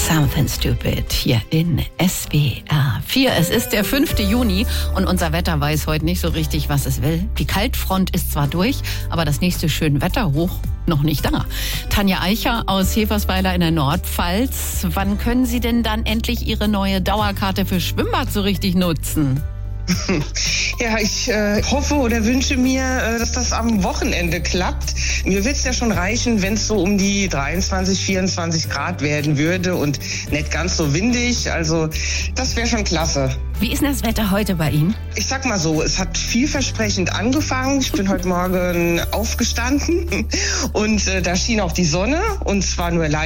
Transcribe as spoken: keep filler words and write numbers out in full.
Something Stupid hier in S W R vier. Es ist der fünfte Juni und unser Wetter weiß heute nicht so richtig, was es will. Die Kaltfront ist zwar durch, aber das nächste Schönwetterhoch noch nicht da. Tanja Eicher aus Hefersweiler in der Nordpfalz. Wann können Sie denn dann endlich Ihre neue Dauerkarte für Schwimmbad so richtig nutzen? Ja, ich äh, hoffe oder wünsche mir, äh, dass das am Wochenende klappt. Mir wird es ja schon reichen, wenn es so um die dreiundzwanzig, vierundzwanzig Grad werden würde und nicht ganz so windig. Also das wäre schon klasse. Wie ist denn das Wetter heute bei Ihnen? Ich sag mal so, es hat vielversprechend angefangen. Ich bin heute Morgen aufgestanden und äh, da schien auch die Sonne und zwar nur leicht.